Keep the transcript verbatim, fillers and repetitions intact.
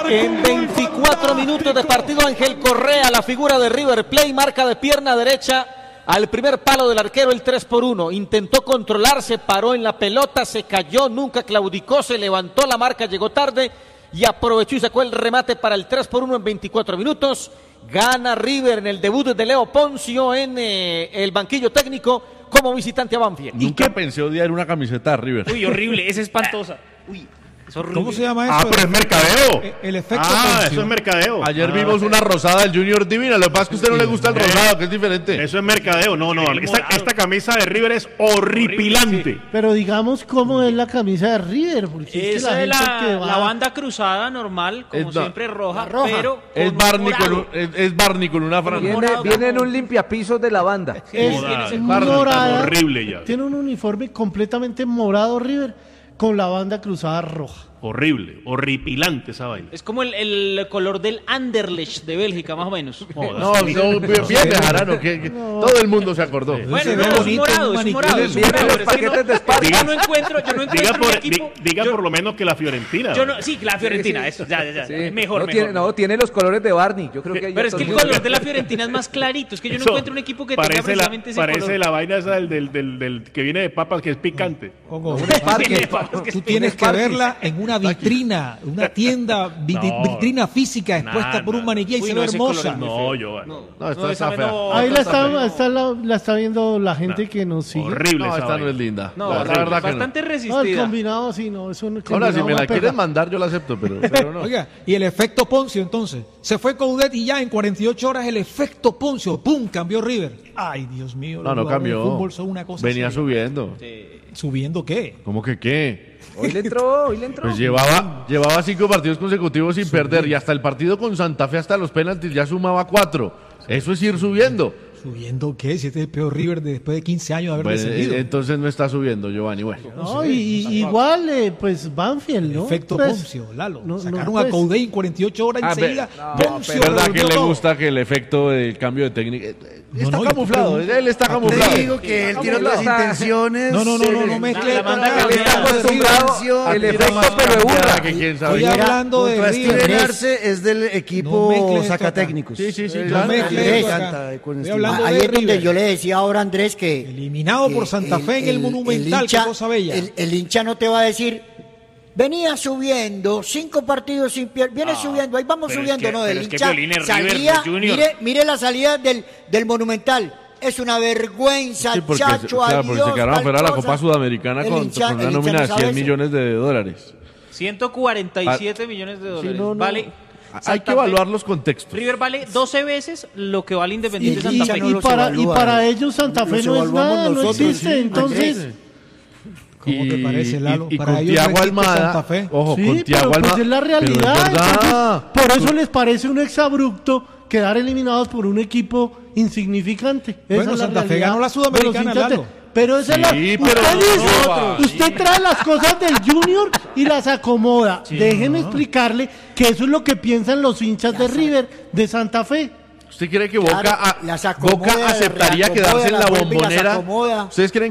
En veinticuatro minutos de partido, Ángel Correa, la figura de River Plate, marca de pierna derecha al primer palo del arquero, el tres por uno. Intentó controlarse, paró en la pelota, se cayó, nunca claudicó, se levantó, la marca llegó tarde y aprovechó y sacó el remate para el tres por uno en veinticuatro minutos. Gana River en el debut de Leo Poncio en eh, el banquillo técnico como visitante a Banfield. Nunca pensé odiar una camiseta de River. Uy, horrible, es espantosa. Uy, es horrible. ¿Cómo se llama eso? Ah, pero es mercadeo. El, el efecto Ah, Poncio. eso es mercadeo. Ayer ah, vimos una rosada del Junior Divina. Lo que pasa es que a usted no le gusta el rosado, que es diferente. Eso es mercadeo. No, no. Esta, esta camisa de River es horripilante. Sí. Pero digamos cómo es la camisa de River. Porque es que Esa es gente la, que va... la banda cruzada normal, como Es da- siempre roja, roja. pero Es con Barney con, morado. un, es, es Barney con una franja. Viene, morado, viene en como- un limpiapisos de la banda. Es Joda, Barney, morada, horrible ya. tiene un uniforme completamente morado River con la banda cruzada roja. Horrible, horripilante esa vaina. Es como el, el color del Anderlecht de Bélgica, más o menos. Joda. No, no, bien bien de Jarano, que, que todo el mundo se acordó. Bueno, Se ve no, es bonito, morado, un es maniquí. morado. Es Vienen morado, los pero es que paquetes no- de Sparta. Yo no encuentro, yo no encuentro Diga, un por, equipo. di- diga yo- por lo menos que la Fiorentina. yo no, sí, la Fiorentina, eso, ya, ya, ya. Sí. Mejor, no, mejor. tiene, no, tiene los colores de Barney. Yo creo que hay Pero es que el otros- color de la Fiorentina es más clarito. Es que yo no Eso encuentro un equipo que tenga parece la, precisamente ese parece color. la vaina esa del, del, del, del que viene de papas, que es picante. Ojo, Tiene papas que tú es tienes que Parque. verla en una vitrina, una tienda, vi- No. vitrina física expuesta Nada. por un maniquí y Uy, se no, ve ese color hermosa. es muy No, yo. No, No, esta no, está esa fea. no- Ahí la esta está, no. está la, la está viendo la gente Nah. que nos sigue. Horrible No, esa esta no vaina. es linda. No, la, la horrible, verdad que no. bastante No, el resistida. combinado sí, no. Es un Ahora, si combinado me la va quieren pega. mandar, yo la acepto, pero, pero no. Oiga, y el efecto Poncio entonces. Se fue Coudet y ya en cuarenta y ocho horas el efecto Poncio, ¡pum! Cambió River. Ay, Dios mío. No, los no jugadores de cambió. fútbol son una cosa Venía seria. subiendo. ¿Subiendo qué? ¿Cómo que qué? Hoy le entró, hoy le entró. Pues llevaba, llevaba cinco partidos consecutivos sin perder y hasta el partido con Santa Fe, hasta los penaltis, ya sumaba cuatro. Eso es ir subiendo. ¿Subiendo qué? Si este es el peor River de después de quince años de haber Bueno, descendido. eh, entonces no está subiendo, Giovanni. Bueno, No, y, y- igual, eh, pues Banfield, ¿no? Efecto Pues, Poncio, Lalo. no- no, Sacaron a pues, Coudet en cuarenta y ocho horas Ah, enseguida. ve- no, Poncio es verdad que revolvió le todo. gusta que el efecto del cambio de técnica eh, No, está no, y camuflado, tú- él está Te camuflado. Te digo que él tiene otras Está- intenciones. No, no, no, no, no eh, mezcle. la banda para- cambiada. Él está acostumbrado al Tira efecto más pero cambiada burra. que quién Estoy sabe. hablando de Junto a River. Steven Arce es del equipo No mezcles esto acá. sacatécnicos. Sí, sí, sí, Eh, claro. No mezcles me esto acá. encanta, eh, con Estoy Steven. hablando Ahí de es donde River. yo le decía ahora a Andrés que... Eliminado por que Santa Fe en el Monumental, hincha, qué cosa bella. El, el hincha no te va a decir, venía subiendo, cinco partidos sin pier... viene subiendo, ahí vamos pero es subiendo, que- no, pero el es que hincha Piolín es River salía, de Junior. mire, mire la salida del, del Monumental, es una vergüenza, Sí, porque, chacho, claro, porque adiós, se quedaron tal afuera de la cosa. Copa Sudamericana El con, hincha- con una el hincha nómina no de sabe cien eso. millones de dólares. ciento cuarenta y siete millones de dólares. no, no. Vale. Hay Santa que Fe- evaluar los contextos. River vale doce veces lo que vale Y, Independiente el Santa hincha Fe. no y los para, y evalúa, para eh. ellos Santa Fe Los no es evaluamos nada, no nosotros, existe. sí, Entonces, Andrés. ¿Cómo te parece, Lalo? Y, y Para con ellos no Thiago existe Almada, Santa Fe. ojo, sí, con Thiago pero pues Almada. es la pero realidad. es verdad. Entonces, por eso les parece un exabrupto quedar eliminados por un equipo insignificante. Esa Bueno, es la Santa Fe realidad ganó la de Sudamericana, los hinchas de- Lalo. Pero esa Sí, es la... pero usted, no, dice- no va. usted trae las cosas del Junior y las acomoda. Déjeme explicarle que eso es lo que piensan los hinchas de River, de Santa Fe. ¿Usted cree que Boca, Claro, a- las acomoda, Boca aceptaría reacomoda, quedarse en la las vuelve y las bombonera? acomoda. ¿Ustedes creen